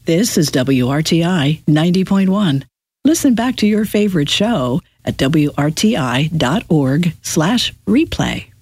This is WRTI 90.1. Listen back to your favorite show at WRTI.org/replay.